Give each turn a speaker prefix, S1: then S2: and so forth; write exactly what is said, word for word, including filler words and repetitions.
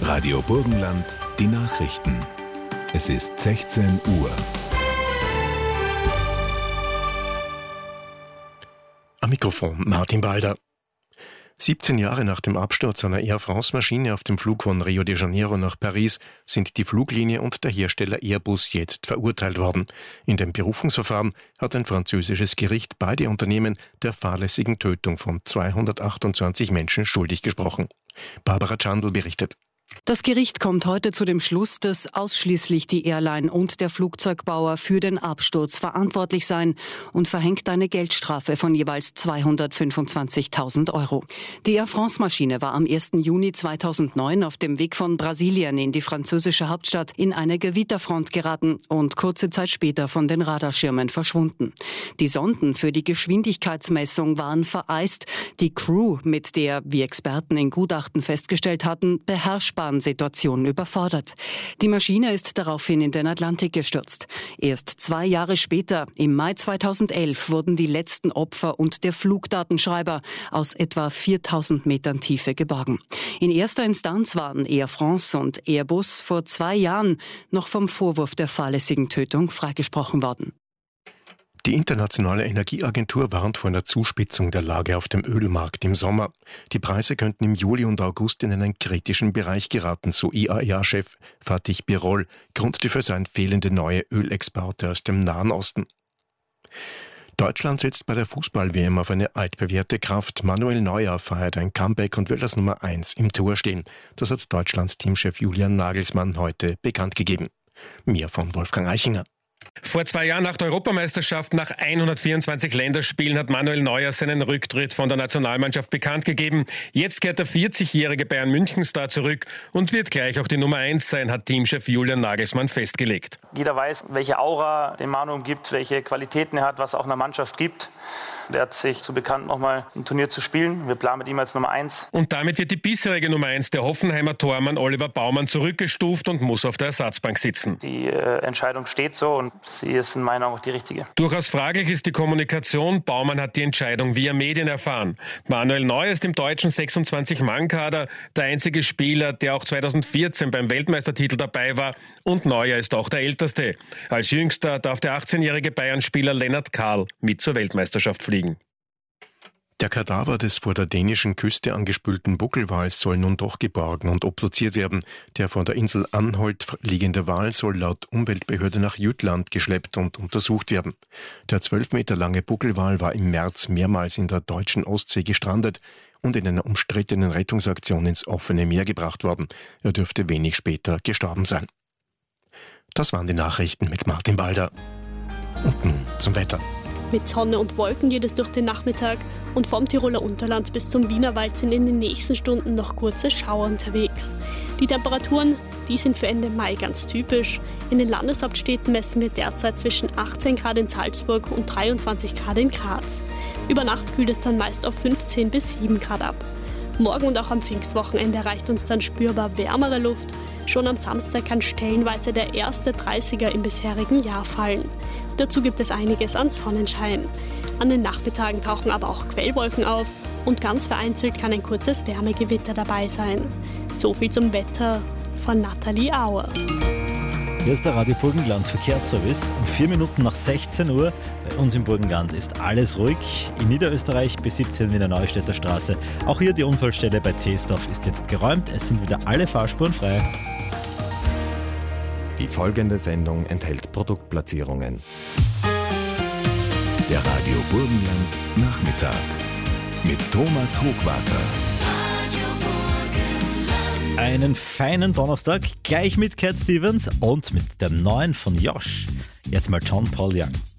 S1: Radio Burgenland, die Nachrichten. Es ist sechzehn Uhr.
S2: Am Mikrofon Martin Balder. siebzehn Jahre nach dem Absturz einer Air France-Maschine auf dem Flug von Rio de Janeiro nach Paris sind die Fluglinie und der Hersteller Airbus jetzt verurteilt worden. In dem Berufungsverfahren hat ein französisches Gericht beide Unternehmen der fahrlässigen Tötung von zweihundertachtundzwanzig Menschen schuldig gesprochen. Barbara Chandl berichtet.
S3: Das Gericht kommt heute zu dem Schluss, dass ausschließlich die Airline und der Flugzeugbauer für den Absturz verantwortlich seien und verhängt eine Geldstrafe von jeweils zweihundertfünfundzwanzigtausend Euro. Die Air France-Maschine war am ersten Juni zweitausendneun auf dem Weg von Brasilien in die französische Hauptstadt in eine Gewitterfront geraten und kurze Zeit später von den Radarschirmen verschwunden. Die Sonden für die Geschwindigkeitsmessung waren vereist. Die Crew, mit der, wie Experten in Gutachten festgestellt hatten, beherrschbaren Situationen überfordert. Die Maschine ist daraufhin in den Atlantik gestürzt. Erst zwei Jahre später, im Mai zweitausendelf, wurden die letzten Opfer und der Flugdatenschreiber aus etwa viertausend Metern Tiefe geborgen. In erster Instanz waren Air France und Airbus vor zwei Jahren noch vom Vorwurf der fahrlässigen Tötung freigesprochen worden.
S2: Die Internationale Energieagentur warnt vor einer Zuspitzung der Lage auf dem Ölmarkt im Sommer. Die Preise könnten im Juli und August in einen kritischen Bereich geraten, so I A E A-Chef Fatih Birol. Grund dafür seien fehlende neue Ölexporte aus dem Nahen Osten. Deutschland setzt bei der Fußball-W M auf eine altbewährte Kraft. Manuel Neuer feiert ein Comeback und will als Nummer eins im Tor stehen. Das hat Deutschlands Teamchef Julian Nagelsmann heute bekannt gegeben. Mehr von Wolfgang Eichinger.
S4: Vor zwei Jahren nach der Europameisterschaft, nach hundertvierundzwanzig Länderspielen, hat Manuel Neuer seinen Rücktritt von der Nationalmannschaft bekannt gegeben. Jetzt kehrt der vierzigjährige Bayern-München-Star zurück und wird gleich auch die Nummer eins sein, hat Teamchef Julian Nagelsmann festgelegt.
S5: Jeder weiß, welche Aura den Manu umgibt, welche Qualitäten er hat, was auch einer Mannschaft gibt. Der hat sich so bekannt, nochmal im Turnier zu spielen. Wir planen mit ihm als Nummer eins.
S4: Und damit wird die bisherige Nummer eins, der Hoffenheimer Tormann Oliver Baumann, zurückgestuft und muss auf der Ersatzbank sitzen.
S5: Die äh, Entscheidung steht so und sie ist in meinen Augen auch die richtige.
S4: Durchaus fraglich ist die Kommunikation. Baumann hat die Entscheidung via Medien erfahren. Manuel Neuer ist im deutschen sechsundzwanzig-Mann-Kader der einzige Spieler, der auch zweitausendvierzehn beim Weltmeistertitel dabei war. Und Neuer ist auch der Älteste. Als jüngster darf der achtzehnjährige Bayern-Spieler Lennart Kahl mit zur Weltmeisterschaft fliegen.
S2: Der Kadaver des vor der dänischen Küste angespülten Buckelwals soll nun doch geborgen und obduziert werden. Der vor der Insel Anholt liegende Wal soll laut Umweltbehörde nach Jütland geschleppt und untersucht werden. Der zwölf Meter lange Buckelwal war im März mehrmals in der deutschen Ostsee gestrandet und in einer umstrittenen Rettungsaktion ins offene Meer gebracht worden. Er dürfte wenig später gestorben sein. Das waren die Nachrichten mit Martin Balder. Und nun zum Wetter.
S6: Mit Sonne und Wolken geht es durch den Nachmittag und vom Tiroler Unterland bis zum Wienerwald sind in den nächsten Stunden noch kurze Schauer unterwegs. Die Temperaturen, die sind für Ende Mai ganz typisch. In den Landeshauptstädten messen wir derzeit zwischen achtzehn Grad in Salzburg und dreiundzwanzig Grad in Graz. Über Nacht kühlt es dann meist auf fünfzehn bis sieben Grad ab. Morgen und auch am Pfingstwochenende erreicht uns dann spürbar wärmere Luft. Schon am Samstag kann stellenweise der erste dreißiger im bisherigen Jahr fallen. Dazu gibt es einiges an Sonnenschein. An den Nachmittagen tauchen aber auch Quellwolken auf und ganz vereinzelt kann ein kurzes Wärmegewitter dabei sein. So viel zum Wetter von Nathalie Auer.
S7: Hier ist der Radio Burgenland Verkehrsservice. Um vier Minuten nach sechzehn Uhr. Bei uns im Burgenland ist alles ruhig. In Niederösterreich bis siebzehn Wiener Neustädter Straße. Auch hier die Unfallstelle bei Teesdorf ist jetzt geräumt. Es sind wieder alle Fahrspuren frei.
S8: Die folgende Sendung enthält Produktplatzierungen.
S1: Der Radio Burgenland Nachmittag mit Thomas Hochwarter.
S7: Einen feinen Donnerstag, gleich mit Cat Stevens und mit dem neuen von Josh. Jetzt mal John Paul Young.